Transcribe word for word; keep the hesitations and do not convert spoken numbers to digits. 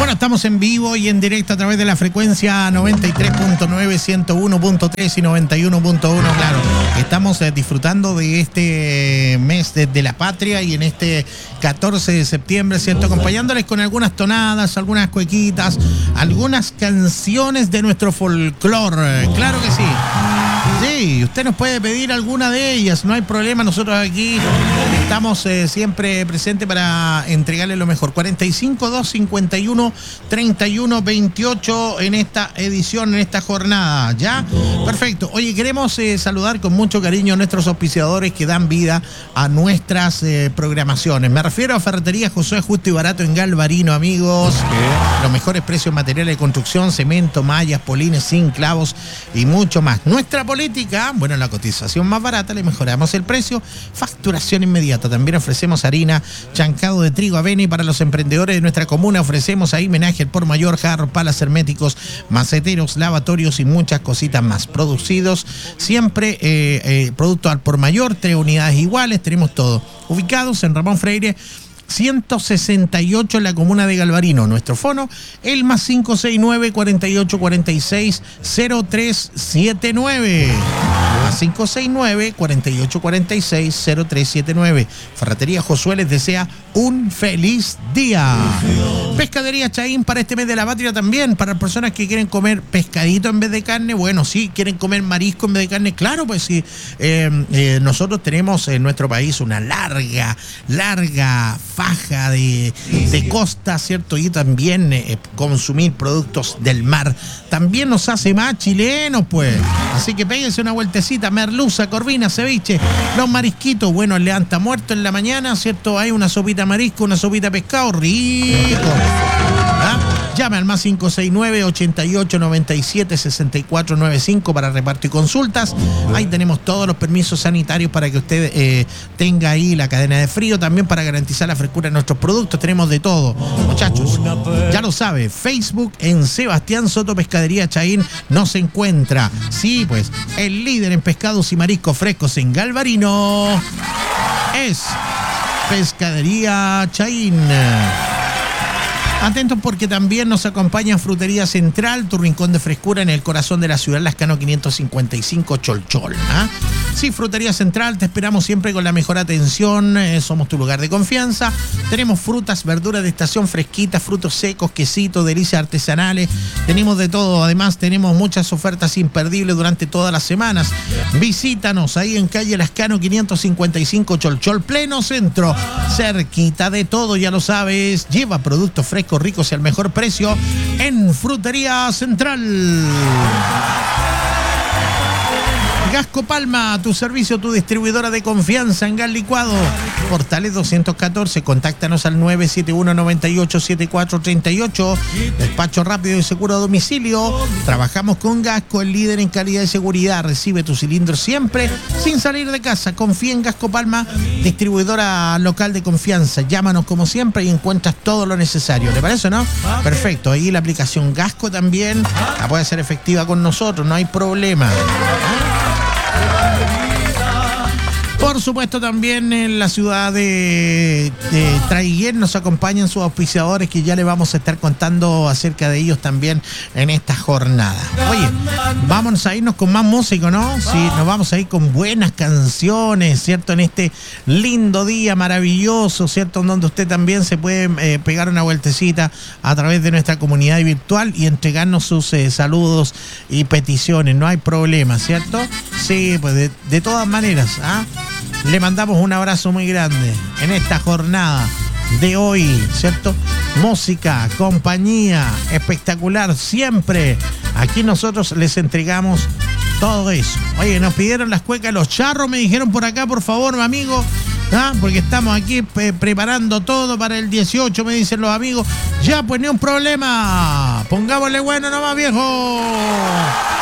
Bueno, estamos en vivo y en directo a través de la frecuencia noventa y tres punto nueve, ciento uno punto tres y noventa y uno punto uno, claro. Estamos eh, disfrutando de este mes de, de la patria y en este catorce de septiembre, ¿cierto? Acompañándoles con algunas tonadas, algunas cuequitas, algunas canciones de nuestro folclore. Claro que sí. Sí, usted nos puede pedir alguna de ellas, no hay problema, nosotros aquí estamos eh, siempre presentes para entregarle lo mejor. cuarenta y cinco, dos cincuenta y uno, treinta y uno, veintiocho en esta edición, en esta jornada, ¿ya? Perfecto. Oye, queremos eh, saludar con mucho cariño a nuestros auspiciadores que dan vida a nuestras eh, programaciones. Me refiero a Ferretería Josué Justo y Barato en Galvarino, amigos. ¿Qué? Los mejores precios en materiales de construcción, cemento, mallas, polines, zinc, clavos y mucho más. Nuestra política, bueno, la cotización más barata, le mejoramos el precio, facturación inmediata. También ofrecemos harina, chancado de trigo, avena, y para los emprendedores de nuestra comuna ofrecemos ahí menaje al por mayor, jarros, palas herméticos, maceteros, lavatorios y muchas cositas más. Producidos siempre, eh, eh, producto al por mayor, tres unidades iguales, tenemos todo. Ubicados en Ramón Freire ciento sesenta y ocho en la comuna de Galvarino. Nuestro fono, el más cinco seis nueve, cuarenta y ocho, cuarenta y seis, cero tres siete nueve. Más cinco seis nueve, cuarenta y ocho, cuarenta y seis, cero tres siete nueve. Ferretería Josué les desea un feliz día. Pescadería Chaín para este mes de la patria también, para personas que quieren comer pescadito en vez de carne. Bueno, sí, quieren comer marisco en vez de carne. Claro, pues sí. Eh, eh, nosotros tenemos en nuestro país una larga, larga faja de, de costa, ¿cierto? Y también eh, consumir productos del mar también nos hace más chilenos, pues. Así que péguense una vueltecita, merluza, corvina, ceviche, los marisquitos, bueno, el levanta muerto en la mañana, ¿cierto? Hay una sopita marisco, una sopita pescado, rico. ¿Ah? Llame al más cinco seis nueve, ochenta y ocho, noventa y siete, sesenta y cuatro noventa y cinco para reparto y consultas. Ahí tenemos todos los permisos sanitarios para que usted eh, tenga ahí la cadena de frío, también para garantizar la frescura de nuestros productos. Tenemos de todo, muchachos. Ya lo sabe, Facebook en Sebastián Soto Pescadería Chaín nos encuentra. Sí, pues, el líder en pescados y mariscos frescos en Galvarino es Pescadería Chaín. Atentos porque también nos acompaña Frutería Central, tu rincón de frescura en el corazón de la ciudad, Lascano quinientos cincuenta y cinco, Cholchol. ¿Ah? Sí, Frutería Central, te esperamos siempre con la mejor atención, eh, somos tu lugar de confianza. Tenemos frutas, verduras de estación fresquitas, frutos secos, quesitos, delicias artesanales, tenemos de todo. Además tenemos muchas ofertas imperdibles durante todas las semanas. Visítanos ahí en calle Lascano quinientos cincuenta y cinco, Cholchol, pleno centro, cerquita de todo, ya lo sabes. Lleva productos frescos, ricos y al mejor precio en Frutería Central. Gasco Palma, tu servicio, tu distribuidora de confianza en gas licuado. Portales doscientos catorce, contáctanos al nueve siete uno, noventa y ocho, setenta y cuatro treinta y ocho. Despacho rápido y seguro a domicilio. Trabajamos con Gasco, el líder en calidad y seguridad. Recibe tu cilindro siempre sin salir de casa. Confía en Gasco Palma, distribuidora local de confianza. Llámanos como siempre y encuentras todo lo necesario. ¿Le parece, no? Perfecto. Ahí la aplicación Gasco también la puede hacer efectiva con nosotros, no hay problema. Por supuesto, también en la ciudad de, de Traiguén nos acompañan sus auspiciadores, que ya le vamos a estar contando acerca de ellos también en esta jornada. Oye, vamos a irnos con más música, ¿no? Sí, nos vamos a ir con buenas canciones, ¿cierto? En este lindo día maravilloso, ¿cierto? Donde usted también se puede eh, pegar una vueltecita a través de nuestra comunidad virtual y entregarnos sus eh, saludos y peticiones. No hay problema, ¿cierto? Sí, pues de, de todas maneras, ¿ah? Le mandamos un abrazo muy grande en esta jornada de hoy, ¿cierto? Música, compañía, espectacular, siempre. Aquí nosotros les entregamos todo eso. Oye, nos pidieron las cuecas de los charros, me dijeron por acá, por favor, mi amigo, ¿ah? Porque estamos aquí pe- preparando todo para el dieciocho, me dicen los amigos. Ya, pues ni un problema. Pongámosle bueno nomás, viejo.